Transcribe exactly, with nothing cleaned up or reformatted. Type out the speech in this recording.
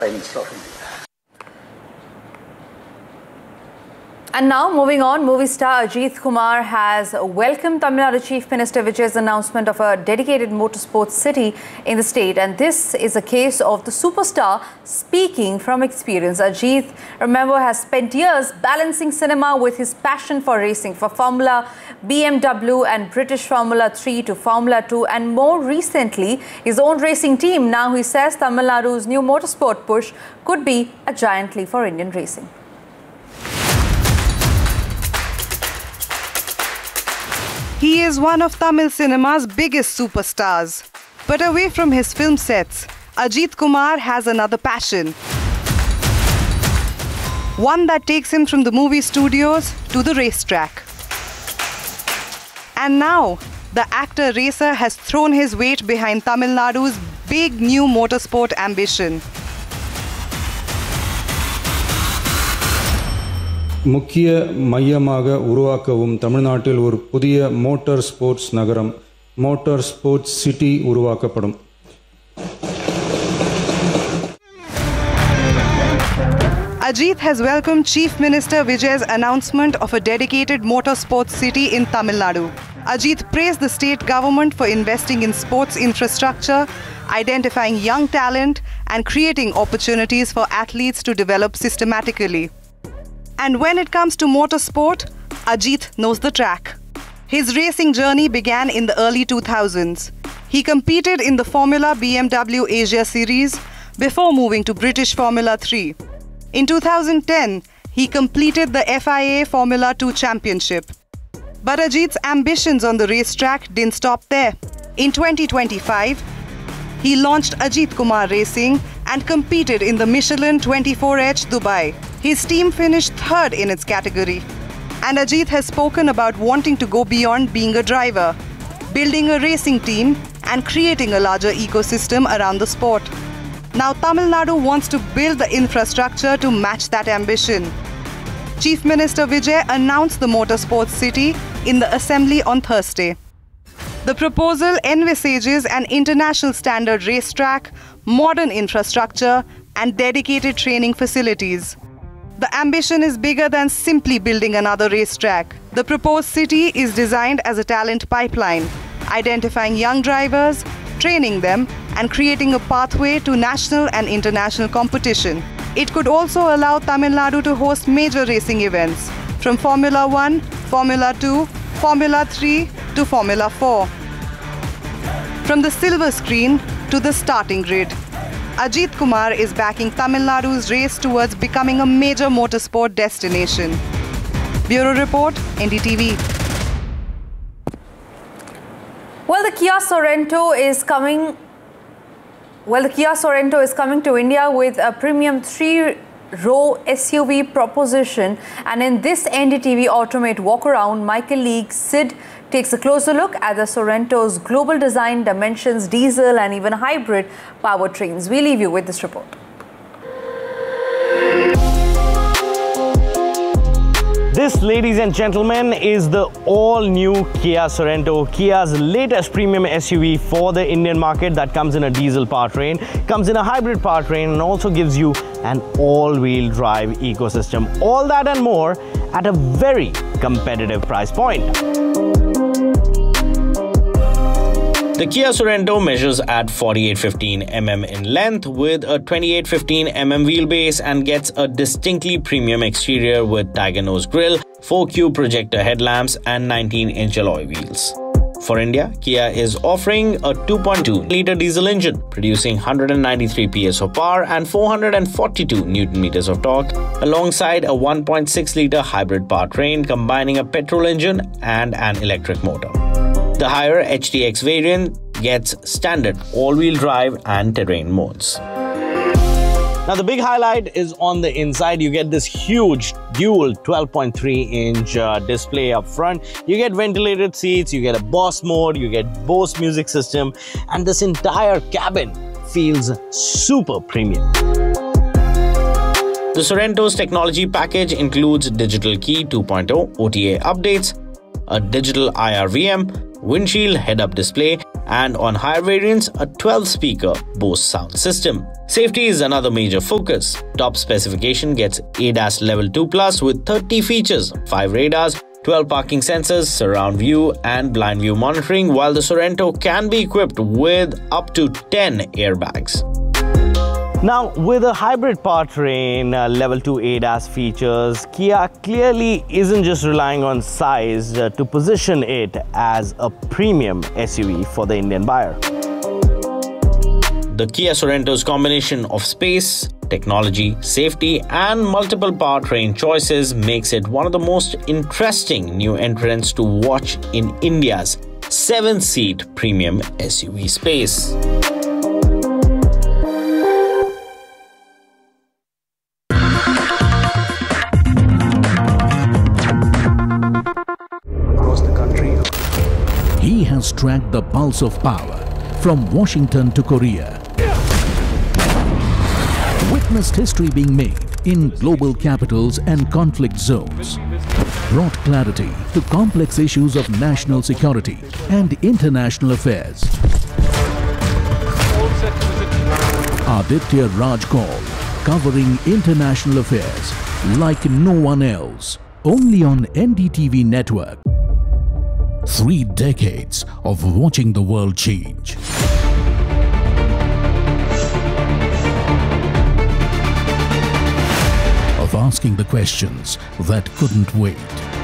Prime Minister of India. And now, moving on, movie star Ajith Kumar has welcomed Tamil Nadu Chief Minister Vijay's announcement of a dedicated motorsports city in the state. And this is a case of the superstar speaking from experience. Ajith, remember, has spent years balancing cinema with his passion for racing, for Formula, B M W and British Formula three to Formula two, and more recently, his own racing team. Now he says Tamil Nadu's new motorsport push could be a giant leap for Indian racing. He is one of Tamil cinema's biggest superstars. But away from his film sets, Ajith Kumar has another passion. One that takes him from the movie studios to the racetrack. And now, the actor racer has thrown his weight behind Tamil Nadu's big new motorsport ambition. முக்கிய மையமாக உருவாக்கவும் தமிழ்நாட்டில் ஒரு புதிய motor sports நகரம் motor sports city உருவாக்கப்படும். Ajith has welcomed Chief Minister Vijay's announcement of a dedicated motorsports city in Tamil Nadu. Ajith praised the state government for investing in sports infrastructure, identifying young talent and creating opportunities for athletes to develop systematically. And when it comes to motorsport, Ajith knows the track. His racing journey began in the early two thousands. He competed in the Formula B M W Asia Series before moving to British Formula three. In two thousand ten, he completed the F I A Formula two Championship. But Ajith's ambitions on the racetrack didn't stop there. In twenty twenty-five, he launched Ajith Kumar Racing and competed in the Michelin twenty-four H Dubai. His team finished third in its category. And Ajith has spoken about wanting to go beyond being a driver, building a racing team and creating a larger ecosystem around the sport. Now Tamil Nadu wants to build the infrastructure to match that ambition. Chief Minister Vijay announced the motorsports city in the Assembly on Thursday. The proposal envisages an international standard racetrack, modern infrastructure and dedicated training facilities. The ambition is bigger than simply building another racetrack. The proposed city is designed as a talent pipeline, identifying young drivers, training them, and creating a pathway to national and international competition. It could also allow Tamil Nadu to host major racing events, from Formula one, Formula two, Formula three to Formula four. From the silver screen to the starting grid, Ajith Kumar is backing Tamil Nadu's race towards becoming a major motorsport destination. Bureau Report, N D T V. Well, the Kia Sorento is coming. Well, the Kia Sorento is coming to India with a premium three-row S U V proposition. And in this N D T V Automate walk-around, Michael League Sid takes a closer look at the Sorento's global design, dimensions, diesel and even hybrid powertrains. We leave you with this report. This, ladies and gentlemen, is the all-new Kia Sorento, Kia's latest premium S U V for the Indian market that comes in a diesel powertrain, comes in a hybrid powertrain and also gives you an all-wheel drive ecosystem. All that and more at a very competitive price point. The Kia Sorento measures at forty-eight fifteen millimeters in length with a twenty-eight fifteen millimeter wheelbase and gets a distinctly premium exterior with Tiger Nose grille, four Q projector headlamps and nineteen inch alloy wheels. For India, Kia is offering a two point two liter diesel engine, producing one hundred ninety-three P S of power and four hundred forty-two newton meters of torque, alongside a one point six liter hybrid powertrain combining a petrol engine and an electric motor. The higher H T X variant gets standard all-wheel drive and terrain modes. Now the big highlight is on the inside. You get this huge dual twelve point three inch uh, display up front. You get ventilated seats, you get a Boss mode, you get Bose music system, and this entire cabin feels super premium. The Sorento's technology package includes Digital Key two point oh, O T A updates, a digital I R V M, windshield head-up display, and on higher variants, a twelve speaker Bose sound system. Safety is another major focus. Top specification gets A D A S Level two plus with thirty features, five radars, twelve parking sensors, surround view and blind view monitoring, while the Sorento can be equipped with up to ten airbags. Now, with a hybrid powertrain, uh, level two A D A S features, Kia clearly isn't just relying on size uh, to position it as a premium S U V for the Indian buyer. The Kia Sorento's combination of space, technology, safety, and multiple powertrain choices makes it one of the most interesting new entrants to watch in India's seven-seat premium S U V space. He has tracked the pulse of power from Washington to Korea. Witnessed history being made in global capitals and conflict zones. Brought clarity to complex issues of national security and international affairs. Aditya Raj Kaul, covering international affairs like no one else. Only on N D T V network. Three decades of watching the world change. Of asking the questions that couldn't wait.